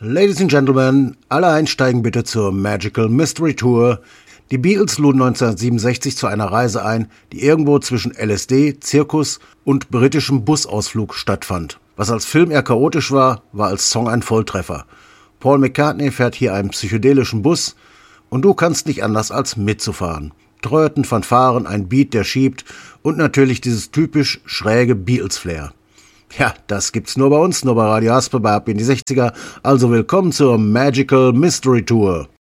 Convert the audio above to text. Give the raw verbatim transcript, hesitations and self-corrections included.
Ladies and Gentlemen, alle einsteigen bitte zur Magical Mystery Tour. Die Beatles luden neunzehnhundertsiebenundsechzig zu einer Reise ein, die irgendwo zwischen L S D, Zirkus und britischem Busausflug stattfand. Was als Film eher chaotisch war, war als Song ein Volltreffer. Paul McCartney fährt hier einen psychedelischen Bus und du kannst nicht anders als mitzufahren. Tröten, Fanfaren, ein Beat, der schiebt und natürlich dieses typisch schräge Beatles-Flair. Ja, das gibt's nur bei uns, nur bei Radio Haspe bei Ab in die sechziger. Also willkommen zur Magical Mystery Tour.